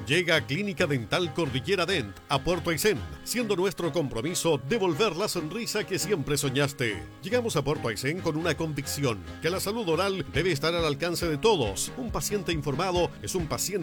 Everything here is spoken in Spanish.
Llega Clínica Dental Cordillera Dent a Puerto Aysén, siendo nuestro compromiso devolver la sonrisa que siempre soñaste. Llegamos a Puerto Aysén con una convicción, que la salud oral debe estar al alcance de todos. Un paciente informado es un paciente